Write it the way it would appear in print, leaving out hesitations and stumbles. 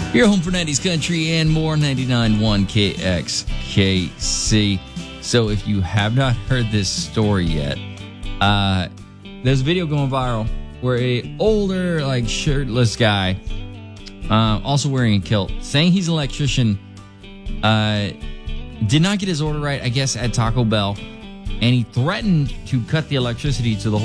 Your home for 90s country and more, 99.1 KXKC. So if you have not heard this story yet, there's a video going viral where a older, shirtless guy, also wearing a kilt, saying he's an electrician, did not get his order right, I guess, at Taco Bell, and he threatened to cut the electricity to the whole